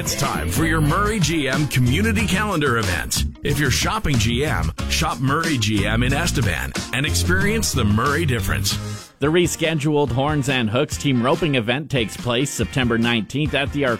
It's time for your Murray GM Community Calendar event. If you're shopping GM, shop Murray GM in Estevan and experience the Murray difference. The rescheduled Horns and Hooks team roping event takes place September 19th at the